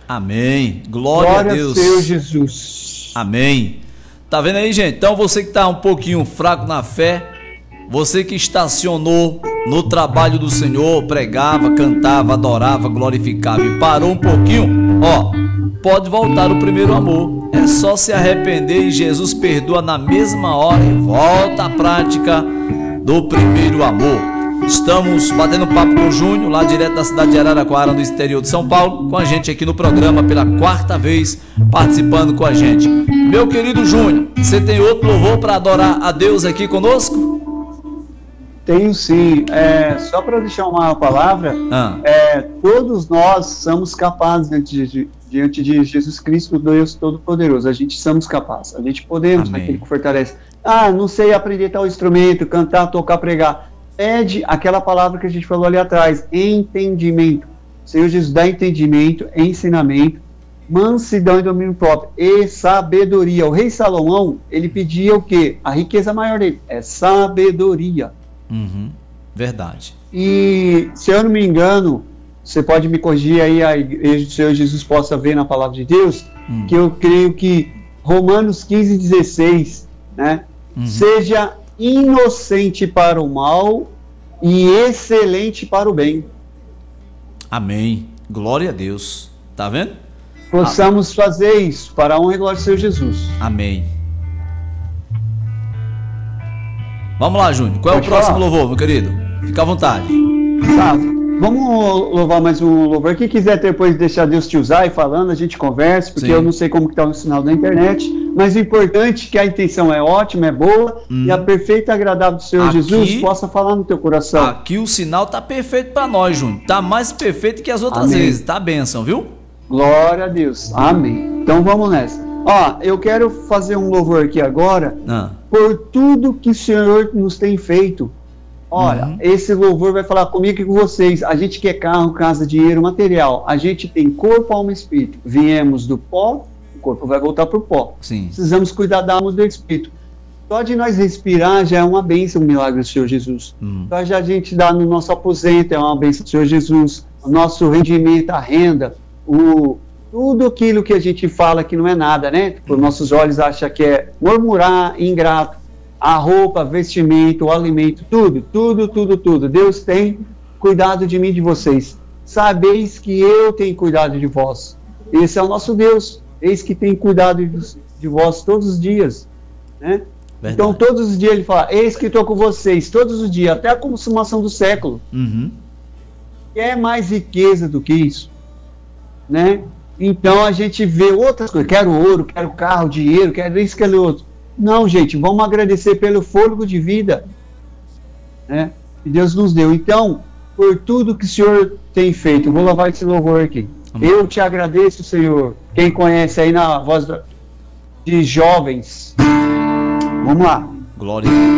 Amém. Glória a Deus. Glória ao Senhor Jesus. Amém. Tá vendo aí, gente? Então você que tá um pouquinho fraco na fé, você que estacionou no trabalho do Senhor, pregava, cantava, adorava, glorificava e parou um pouquinho, ó, pode voltar ao primeiro amor. É só se arrepender e Jesus perdoa na mesma hora e volta à prática do primeiro amor. Estamos batendo papo com o Júnior, lá direto da cidade de Araraquara, no exterior de São Paulo, com a gente aqui no programa pela quarta vez, participando com a gente. Meu querido Júnior, você tem outro louvor para adorar a Deus aqui conosco? Tenho sim. Só para deixar uma palavra, todos nós somos capazes diante de Jesus Cristo, Deus Todo-Poderoso. A gente somos capazes, a gente podemos, Amém. Aquele que fortalece. Não sei aprender tal instrumento, cantar, tocar, pregar. Pede aquela palavra que a gente falou ali atrás, entendimento. O Senhor Jesus dá entendimento, ensinamento, mansidão e domínio próprio e sabedoria. O rei Salomão, ele pedia o quê? A riqueza maior dele é sabedoria. Verdade. E, se eu não me engano, você pode me corrigir aí, a igreja do Senhor Jesus possa ver na palavra de Deus, que eu creio que Romanos 15:16, né? Seja inocente para o mal e excelente para o bem. Amém. Glória a Deus. Tá vendo? Possamos fazer isso para a honra e glória do Senhor Jesus. Amém. Vamos lá, Júnior. Qual é o próximo louvor, meu querido? Fica à vontade. Vamos louvar mais um louvor. Quem quiser depois deixar Deus te usar e falando, a gente conversa, porque eu não sei como que está o sinal da internet, mas o importante é que a intenção é ótima, é boa, e a perfeita e agradável do Senhor Jesus possa falar no teu coração. Aqui o sinal tá perfeito para nós, Júnior. Tá mais perfeito que as outras vezes. Tá bênção, viu? Glória a Deus. Amém. Então vamos nessa. Eu quero fazer um louvor aqui agora, por tudo que o Senhor nos tem feito. Olha, esse louvor vai falar comigo e com vocês. A gente quer carro, casa, dinheiro, material. A gente tem corpo, alma e espírito. Viemos do pó, o corpo vai voltar para o pó. Sim. Precisamos cuidar da alma e do espírito. Só de nós respirar já é uma bênção, um milagre do Senhor Jesus. Só já a gente dá no nosso aposento, é uma bênção do Senhor Jesus. O nosso rendimento, a renda, tudo aquilo que a gente fala que não é nada, né? Por nossos olhos acham que é murmurar, ingrato. A roupa, vestimento, o alimento, tudo. Deus tem cuidado de mim e de vocês. Sabeis que eu tenho cuidado de vós. Esse é o nosso Deus. Eis que tem cuidado de vós todos os dias. Né? Então, todos os dias ele fala, eis que estou com vocês, todos os dias, até a consumação do século. Quer mais riqueza do que isso? Né? Então, a gente vê outras coisas. Quero ouro, quero carro, dinheiro, quero isso, quero outro. Não, gente, vamos agradecer pelo fôlego de vida, né, que Deus nos deu. Então, por tudo que o Senhor tem feito, eu vou louvar esse louvor aqui. Amém. Eu te agradeço, Senhor. Quem conhece aí na voz de jovens, vamos lá. Glória a Deus.